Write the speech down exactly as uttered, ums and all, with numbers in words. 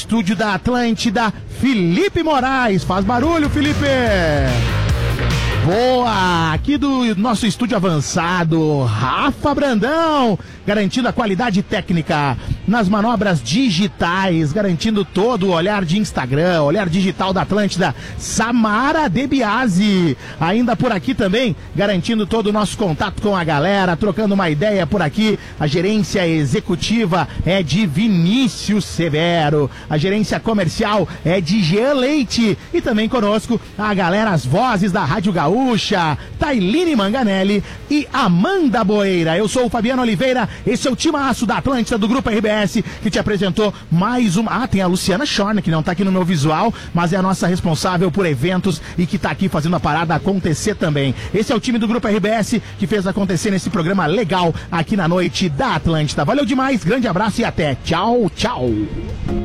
estúdio da Atlântida, Felipe Moraes. Faz barulho, Felipe! Boa! Aqui do nosso estúdio avançado, Rafa Brandão, garantindo a qualidade técnica nas manobras digitais, garantindo todo o olhar de Instagram, olhar digital da Atlântida, Samara De Biasi. Ainda por aqui também, garantindo todo o nosso contato com a galera, trocando uma ideia por aqui. A gerência executiva é de Vinícius Severo, a gerência comercial é de Jean Leite, e também conosco a galera, as vozes da Rádio Gaúcha, Tailine Manganelli e Amanda Boeira. Eu sou o Fabiano Oliveira, esse é o timaço da Atlântida do Grupo R B S, que te apresentou mais uma... Ah, tem a Luciana Schorn, que não tá aqui no meu visual, mas é a nossa responsável por eventos e que tá aqui fazendo a parada acontecer também. Esse é o time do Grupo R B S que fez acontecer nesse programa legal aqui na noite da Atlântida. Valeu demais, grande abraço e até. Tchau, tchau.